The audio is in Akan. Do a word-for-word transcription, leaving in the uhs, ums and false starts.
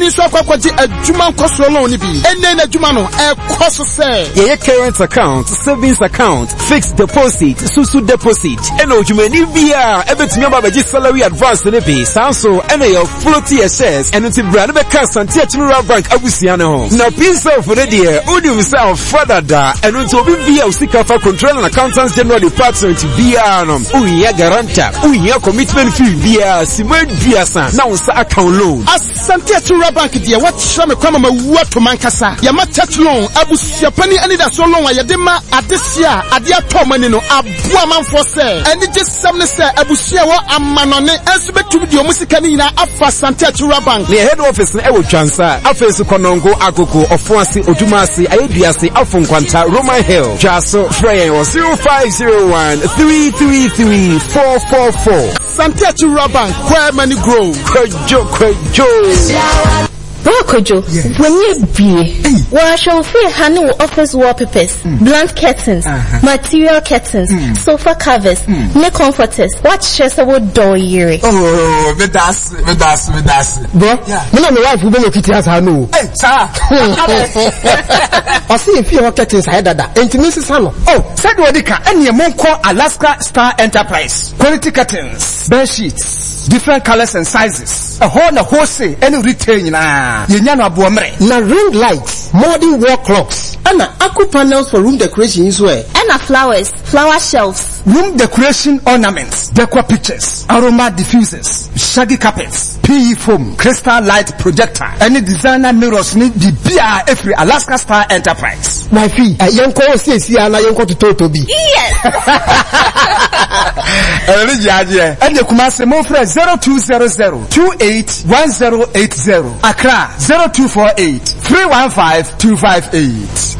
Obi so akwaji adwuma nkoso loan bi. Enne na adwuma no e koso se. Ye current account, savings account, fixed deposit, susu deposit. Eno odwumani bia ebetumi ababaji salary advance ne bi. Sanso ene your floaty shares eno ti brand be ka Santia Chimira Bank abusia ne ho. Na piece for the dear, udi himself father da eno to obi bia usika fa control and accountants general department bia no. Uya guarantor, uya commitment fee bia simen bia san. Na unsa account loan. Santia Chimira Bank dia what shame kwama ma wato mankasa. Ya ma church loan abusia pani ani da so loan ya de ma adesia ade ato mani no aboa manfo se. Eni je samne se abusia wo amanone enso betum di omusika ni na afa Santia Chimira Bank. The head office na ewo Twansa, afesu Konongo Akoko Ofuasi Odumasi Ayeduase Afonkwanta Roman Hill. Jaso Freya was zero five zero one three three three four four four. Santia Chimira Bank, where money grow. Kojo kojo. Kojo, when you be, well, I shall feel honey office wallpapers, mm. blunt curtains, uh-huh. material curtains, mm. sofa covers, mm. neck comforters. What shares about door year? Oh, me das, me das, me das. Bro, me no me wife who be look at her no. Hey, sir. I see if you curtains I that. Intimacy salon. Oh, said Wadika, and your mom call Alaska Star Enterprise. Quality curtains, bed sheets, different colors and sizes. A whole na wholesale, any retail na. Na ring lights, modern wall clocks, and aqua panels for room decoration is where. And flowers, flower shelves, room decoration ornaments, decor pictures, aroma diffusers, shaggy carpets, P E foam, crystal light projector, any designer mirrors need the B R every Alaska Star Enterprise. My fee, a young call says here and I young call to Toto B. Yes. And the Kumasi Mofre zero two zero zero two eight one zero eight zero. Accra zero two four eight three one five two five eight.